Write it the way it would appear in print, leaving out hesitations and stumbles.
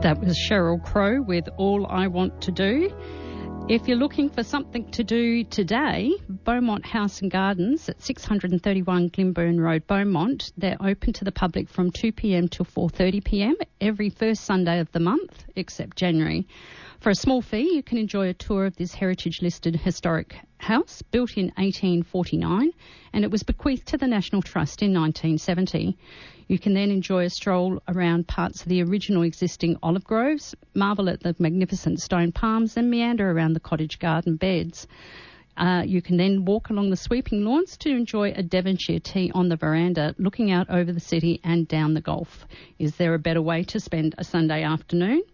That was Sheryl Crow with All I Want to Do. If you're looking for something to do today, Beaumont House and Gardens at 631 Glimburn Road, Beaumont, they're open to the public from 2 p.m. till 4:30 p.m. every first Sunday of the month, except January. For a small fee, you can enjoy a tour of this heritage-listed historic house built in 1849, and it was bequeathed to the National Trust in 1970. You can then enjoy a stroll around parts of the original existing olive groves, marvel at the magnificent stone palms, and meander around the cottage garden beds. You can then walk along the sweeping lawns to enjoy a Devonshire tea on the veranda, looking out over the city and down the Gulf. Is there a better way to spend a Sunday afternoon?